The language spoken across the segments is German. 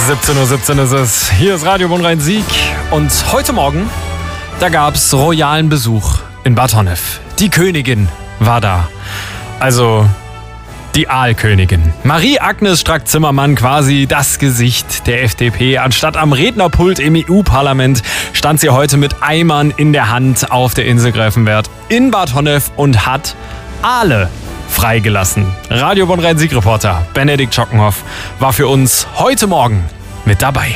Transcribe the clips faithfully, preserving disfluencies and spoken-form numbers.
siebzehn Uhr siebzehn ist es. Hier ist Radio Bonn-Rhein-Sieg. Und heute Morgen, da gab es royalen Besuch in Bad Honnef. Die Königin war da. Also die Aalkönigin. Marie-Agnes Strack-Zimmermann, quasi das Gesicht der F D P. Anstatt am Rednerpult im E U-Parlament stand sie heute mit Eimern in der Hand auf der Insel Gräfenwert in Bad Honnef und hat Aale freigelassen. Radio Bonn-Rhein-Sieg-Reporter Benedikt Schockenhoff war für uns heute Morgen mit dabei.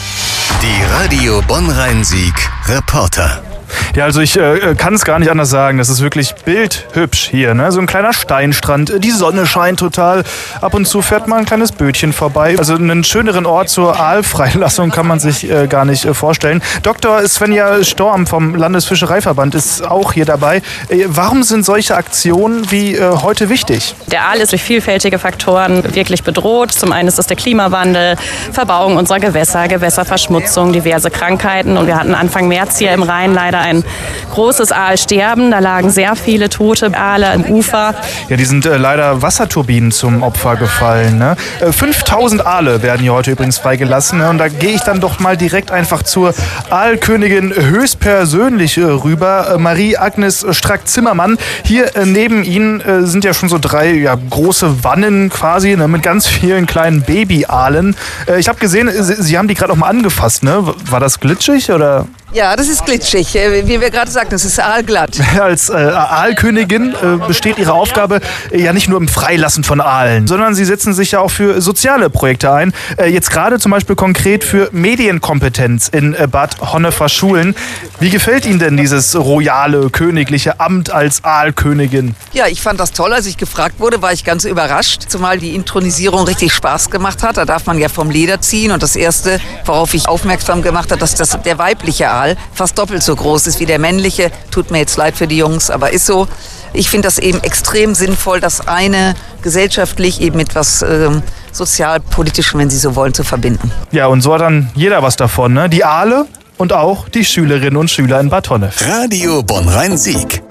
Die Radio Bonn-Rhein-Sieg-Reporter. Ja, also ich äh, kann es gar nicht anders sagen. Das ist wirklich bildhübsch hier, ne? So ein kleiner Steinstrand. Die Sonne scheint total. Ab und zu fährt mal ein kleines Bötchen vorbei. Also einen schöneren Ort zur Aalfreilassung kann man sich äh, gar nicht äh, vorstellen. Doktor Svenja Storm vom Landesfischereiverband ist auch hier dabei. Äh, warum sind solche Aktionen wie äh, heute wichtig? Der Aal ist durch vielfältige Faktoren wirklich bedroht. Zum einen ist es der Klimawandel, Verbauung unserer Gewässer, Gewässerverschmutzung, diverse Krankheiten. Und wir hatten Anfang März hier im Rhein leider ein großes Aalsterben. Da lagen sehr viele tote Aale im Ufer. Ja, die sind äh, leider Wasserturbinen zum Opfer gefallen. Ne? Äh, fünftausend Aale werden hier heute übrigens freigelassen. Ne? Und da gehe ich dann doch mal direkt einfach zur Aalkönigin höchstpersönlich äh, rüber. Äh, Marie-Agnes Strack-Zimmermann. Hier äh, neben Ihnen äh, sind ja schon so drei ja, große Wannen quasi, ne? Mit ganz vielen kleinen Baby-Aalen. Äh, ich habe gesehen, Sie, Sie haben die gerade auch mal angefasst. Ne? War das glitschig oder? Ja, das ist glitschig. Wie wir gerade sagten, das ist aalglatt. Als äh, Aalkönigin äh, besteht Ihre Aufgabe äh, ja nicht nur im Freilassen von Aalen, sondern Sie setzen sich ja auch für soziale Projekte ein. Äh, jetzt gerade zum Beispiel konkret für Medienkompetenz in äh, Bad Honnefer Schulen. Wie gefällt Ihnen denn dieses royale, königliche Amt als Aalkönigin? Ja, ich fand das toll. Als ich gefragt wurde, war ich ganz überrascht. Zumal die Intronisierung richtig Spaß gemacht hat. Da darf man ja vom Leder ziehen. Und das Erste, worauf ich aufmerksam gemacht habe, dass das der weibliche Aal fast doppelt so groß ist wie der männliche. Tut mir jetzt leid für die Jungs, aber ist so. Ich finde das eben extrem sinnvoll, das eine gesellschaftlich eben mit was ähm, sozialpolitischem, wenn Sie so wollen, zu verbinden. Ja, und so hat dann jeder was davon, ne? Die Aale und auch die Schülerinnen und Schüler in Bad Honnef. Radio Bonn-Rhein-Sieg.